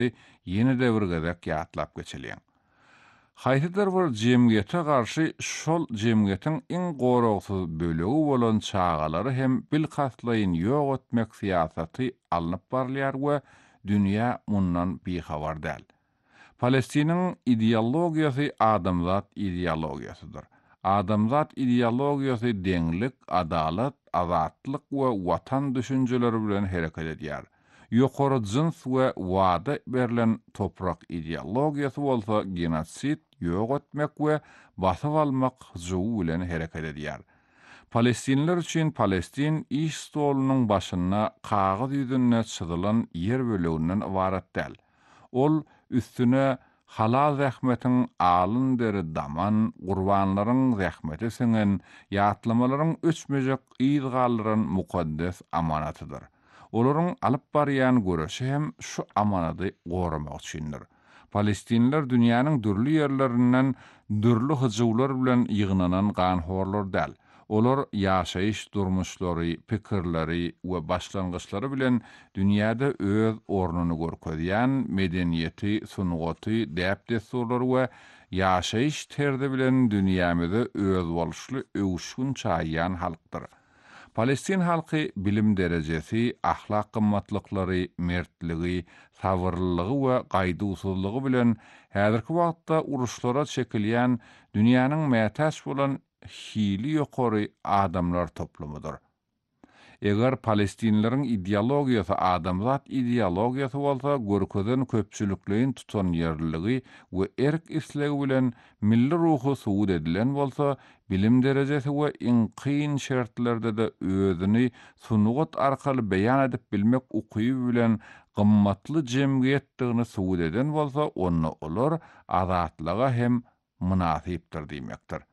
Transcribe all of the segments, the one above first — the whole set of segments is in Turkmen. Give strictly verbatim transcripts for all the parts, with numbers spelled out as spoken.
yeni de bir gezek ýatlap geçelýär. Haýsydyr bir jemgyýete garşy şol jemgyýetiň iň goragsyz bölegi bolan çağalary hem bilhaslayyn ýok etmek siýasaty alınıp barlýar we dünýä mundan bihabar däl. Palestiniň ideologiýasy adamzat ideologiýasydyr. Adamzat ideologiýasy deňlik, adalat, azatlyk we watan düşünjeleri bilen hereket edýär. Ýokary jins we wada berilen toprak ideologiýasy bolsa genosit, ýok etmek we basyp almak jogu bilen hereket edýär. Palestinler üçin Palestin iş stolunyň başyna kagyz ýüzüne çyzylan ýer böleginden ibaret däl. Ol üstüne halal zähmetiň alyn deri daman, gurbanlaryň zähmeti singen, ýatlamalaryň öçmejek ýyzgallary mukaddes amanatydyr. Olaryň alyp barýan göreşi hem şu amanaty goramak üçindir. Palestinler dünýäniň dürli ýerlerinden dürli hyjywlar bilen ýygnanan ganhorlar däl. Olar ýaşaýyş durmuşlary, pikirleri we başlangyçlary bilen dünýäde öz ornuny görkezýän medeniýeti, sunugaty, däp desturlary we ýaşaýyş terdi bilen dünýämize öz boluşly öwüşgün çaýýan halkdyr. Palestin halky bilim derejesi, ahlak gymmatlyklary, mertligi, sabırlygy we gaýdy bilen häzirki wagtda uruşlara çekilýän dünýäniň mätäç bolan hili ýokary adamlar toplumudyr. Eger Palestinleriň ideologiýasy adamzat ideologiýasy bolsa, görkezen köpçülikliň tutan ýerligi we erk islegi bilen milli ruhy suwud edilen bolsa, bilim derejesi we iň şertlerde de özüni sunugat arkaly beýan edip bilmek ukyby bilen gymmatly jemgyýetdigini suwud eden bolsa, onu olar azatlyga hem münasipdir diýmekdir.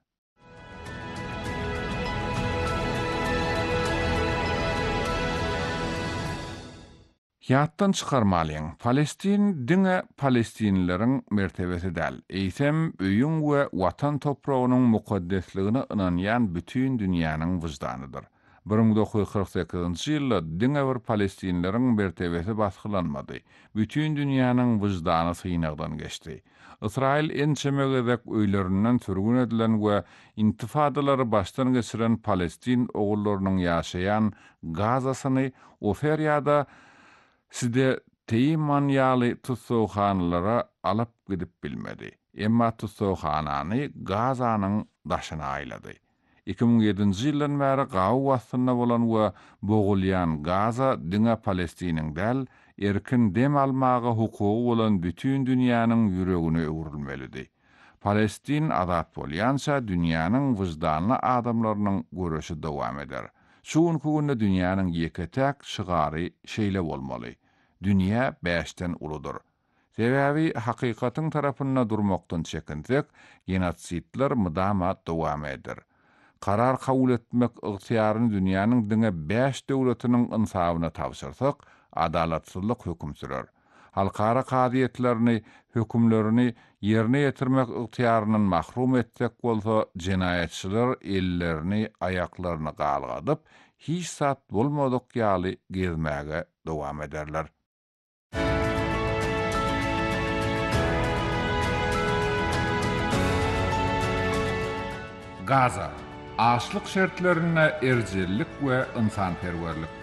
Ýatdan çykarmalyň. Palestin diňe Palestinleriň mertebesi däl. Eýsem öýüň we watan topragynyň mukaddesligine ynanýan bütün dünýäniň wyjdanydyr. bir ming dokuz yüz kırk sekizinji ýylda diňe bir Palestinleriň mertebesi baskylanmady. Bütün dünýäniň wyjdany synagdan geçdi. Israil ençemegedek öýlerinden sürgün edilen we intifadalary başdan geçiren Palestin ogullarynyň ýaşaýan Gazasyny o feryada Side teýman ýaly tutsuhanalara alyp gidip bilmedi. Emma tutsuhanany Gazanyň daşyna aýlady. iki ming ýedinji ýyldan bäri gawy wastyna bolan we bogulýan Gaza diňe Palestiniň däl, erkin dem almagy hukugy bolan bütün dünýäniň ýüregine öwrülmelidi. Palestin azat bolýança dünýäniň wyjdanly adamlarynyň göreşi dowam eder. Şuň kugunda dünýäniň ýeketek şygary şeýle bolmaly. Dünýä beşten uludur. Sebäbi hakykatyň tarapyna durmakdan çekinsek, genotsidler mydama dowam eder. Karar kabul etmek ygtyýaryny dünýäniň diňe beş döwletiniň insabyna tapşyrsak, adalatsyzlyk hökm sürer. Halkara kadiýetlerini, hökümlerini ýerine ýetirmek ygtyýarynyň mahrum etsek bolsa, jenaýetçiler ellerini, aýaklaryny galgadyp, hiç sat bolmadyk ýaly gezmäge dowam ederler. Gaza, açlyk şertlerine erjellik we insanperwerlik